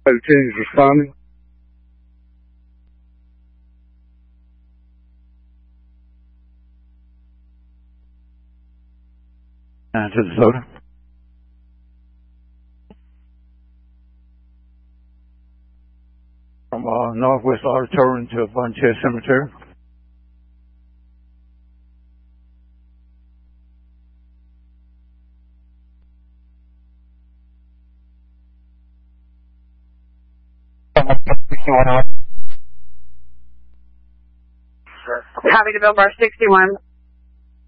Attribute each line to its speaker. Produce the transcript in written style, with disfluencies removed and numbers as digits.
Speaker 1: is responding.
Speaker 2: To the soda. From Northwest Auditorium to Von Chess Cemetery.
Speaker 3: Copy to Bill Bar 61.